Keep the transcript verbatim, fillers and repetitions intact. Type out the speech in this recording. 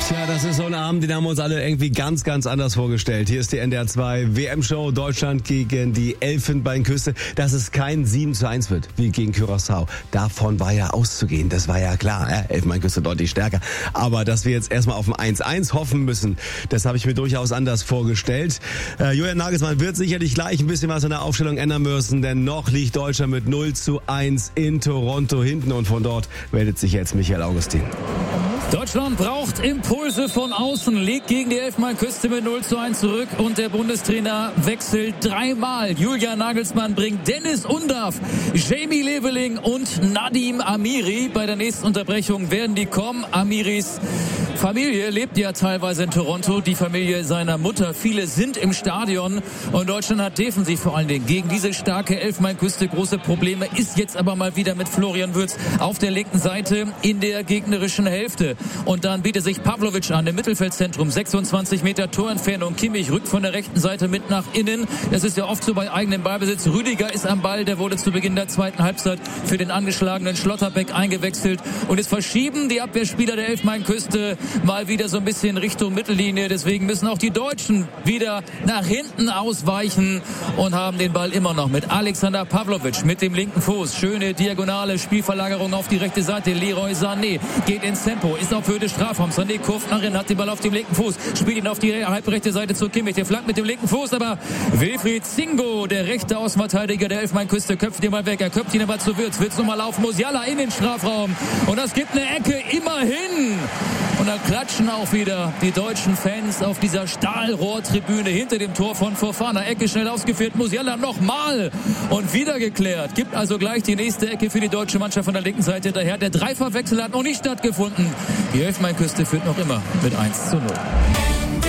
Tja, das ist so ein Abend, den haben wir uns alle irgendwie ganz, ganz anders vorgestellt. Hier ist die N D R zwei W M-Show Deutschland gegen die Elfenbeinküste. Dass es kein sieben zu eins wird, wie gegen Curaçao. Davon war ja auszugehen, das war ja klar. Äh, Elfenbeinküste deutlich stärker. Aber dass wir jetzt erstmal auf ein eins eins hoffen müssen, das habe ich mir durchaus anders vorgestellt. Äh, Julian Nagelsmann wird sicherlich gleich ein bisschen was in der Aufstellung ändern müssen, denn noch liegt Deutschland mit null zu eins in Toronto hinten und von dort meldet sich jetzt Michael Augustin. Deutschland braucht Impulse von außen, liegt gegen die Elfenbeinküste mit null zu eins zurück und der Bundestrainer wechselt dreimal. Julian Nagelsmann bringt Dennis Undav, Jamie Leveling und Nadim Amiri. Bei der nächsten Unterbrechung werden die kommen. Amiris Familie lebt ja teilweise in Toronto, die Familie seiner Mutter. Viele sind im Stadion und Deutschland hat defensiv vor allen Dingen gegen diese starke Elfenbeinküste große Probleme. Ist jetzt aber mal wieder mit Florian Wirtz auf der linken Seite in der gegnerischen Hälfte. Und dann bietet sich Pavlovic an im Mittelfeldzentrum, sechsundzwanzig Meter Torentfernung. Kimmich rückt von der rechten Seite mit nach innen. Das ist ja oft so bei eigenem Ballbesitz. Rüdiger ist am Ball, der wurde zu Beginn der zweiten Halbzeit für den angeschlagenen Schlotterbeck eingewechselt. Und jetzt verschieben die Abwehrspieler der Elfenbeinküste mal wieder so ein bisschen Richtung Mittellinie. Deswegen müssen auch die Deutschen wieder nach hinten ausweichen und haben den Ball immer noch mit Alexander Pavlovic mit dem linken Fuß. Schöne diagonale Spielverlagerung auf die rechte Seite. Leroy Sané geht ins Tempo, ist auf Höhe des Strafraums. Sané kurft nach innen, hat den Ball auf dem linken Fuß, spielt ihn auf die halbrechte Seite zu Kimmich. Der flankt mit dem linken Fuß, aber Wilfried Zingo, der rechte Außenverteidiger der Elfenbeinküste, köpft ihn mal weg. Er köpft ihn aber zu Wirtz. Wirtz nochmal laufen, Musiala in den Strafraum. Und das gibt eine Ecke, immerhin. Und dann klatschen auch wieder die deutschen Fans auf dieser Stahlrohrtribüne hinter dem Tor von Fofana. Ecke schnell ausgeführt, Musiala nochmal und wieder geklärt. Gibt also gleich die nächste Ecke für die deutsche Mannschaft von der linken Seite daher. Der Dreifachwechsel hat noch nicht stattgefunden. Die Elfenbeinküste führt noch immer mit eins zu null.